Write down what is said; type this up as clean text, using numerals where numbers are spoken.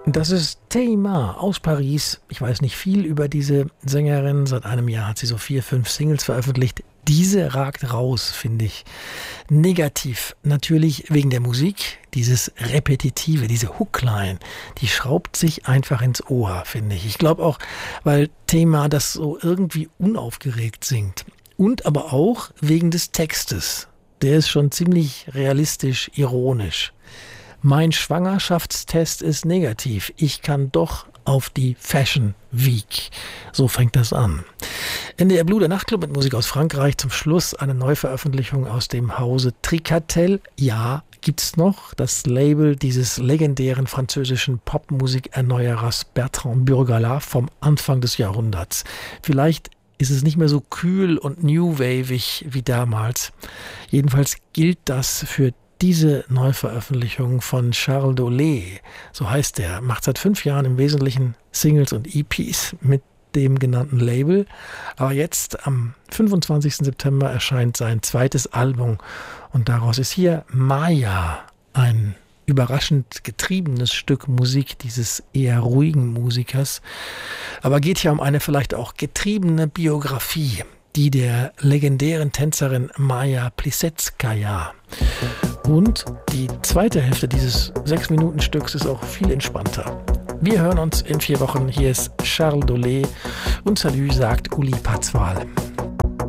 Das ist Thema aus Paris. Ich weiß nicht viel über diese Sängerin. Seit einem Jahr hat sie so 4, 5 Singles veröffentlicht. Diese ragt raus, finde ich. Negativ natürlich wegen der Musik. Dieses Repetitive, diese Hookline, die schraubt sich einfach ins Ohr, finde ich. Ich glaube auch, weil Thema das so irgendwie unaufgeregt singt. Und aber auch wegen des Textes. Der ist schon ziemlich realistisch, ironisch. Mein Schwangerschaftstest ist negativ. Ich kann doch auf die Fashion Week. So fängt das an. NDR Blue, der Nachtclub mit Musik aus Frankreich. Zum Schluss eine Neuveröffentlichung aus dem Hause Tricatel. Ja, gibt's noch. Das Label dieses legendären französischen Popmusikerneuerers Bertrand Burgalat vom Anfang des Jahrhunderts. Vielleicht ist es nicht mehr so kühl und new-wavig wie damals. Jedenfalls gilt das für diese Neuveröffentlichung von Charles Dolé, so heißt er, macht seit 5 Jahren im Wesentlichen Singles und EPs mit dem genannten Label. Aber jetzt am 25. September erscheint sein zweites Album und daraus ist hier Maya, ein überraschend getriebenes Stück Musik dieses eher ruhigen Musikers. Aber geht hier um eine vielleicht auch getriebene Biografie, die der legendären Tänzerin Maja Plisetskaya. Und die zweite Hälfte dieses 6-Minuten-Stücks ist auch viel entspannter. Wir hören uns in 4 Wochen. Hier ist Charles Dolé und Salü sagt Uli Patzwal.